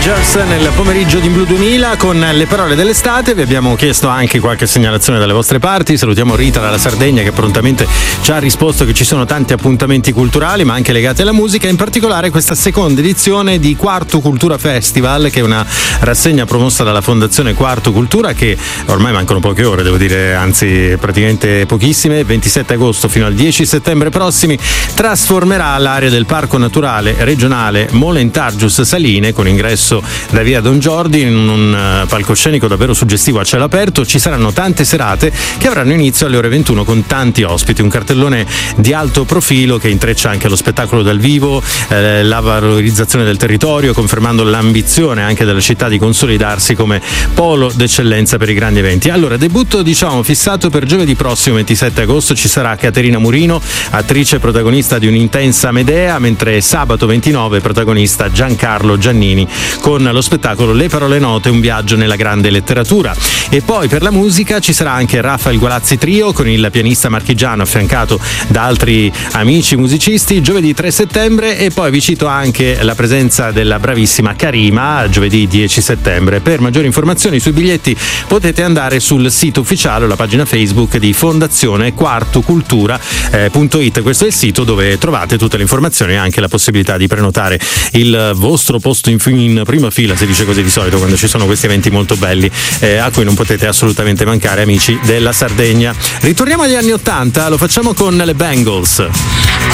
Rangers nel pomeriggio di Blu 2000 con le parole dell'estate. Vi abbiamo chiesto anche qualche segnalazione dalle vostre parti. Salutiamo Rita dalla Sardegna, che prontamente ci ha risposto che ci sono tanti appuntamenti culturali ma anche legati alla musica, in particolare questa seconda edizione di Quartu Cultura Festival, che è una rassegna promossa dalla Fondazione Quartu Cultura, che ormai mancano poche ore, devo dire, anzi praticamente pochissime. 27 agosto fino al 10 settembre prossimi trasformerà l'area del Parco Naturale Regionale Molentargius Saline, con ingresso da via Don Giordi, in un palcoscenico davvero suggestivo a cielo aperto. Ci saranno tante serate che avranno inizio alle ore 21 con tanti ospiti, un cartellone di alto profilo che intreccia anche lo spettacolo dal vivo, la valorizzazione del territorio, confermando l'ambizione anche della città di consolidarsi come polo d'eccellenza per i grandi eventi. Allora, debutto fissato per giovedì prossimo 27 agosto. Ci sarà Caterina Murino, attrice protagonista di un'intensa Medea, mentre sabato 29 protagonista Giancarlo Giannini con lo spettacolo Le parole note, un viaggio nella grande letteratura. E poi per la musica ci sarà anche Rafael Gualazzi Trio con il pianista marchigiano affiancato da altri amici musicisti giovedì 3 settembre. E poi vi cito anche la presenza della bravissima Karima giovedì 10 settembre. Per maggiori informazioni sui biglietti potete andare sul sito ufficiale o la pagina Facebook di Fondazione Quartu Cultura.it. Questo è il sito dove trovate tutte le informazioni e anche la possibilità di prenotare il vostro posto in prima fila, si dice così di solito quando ci sono questi eventi molto belli, a cui non potete assolutamente mancare, amici della Sardegna. Ritorniamo agli anni '80, lo facciamo con le Bangles.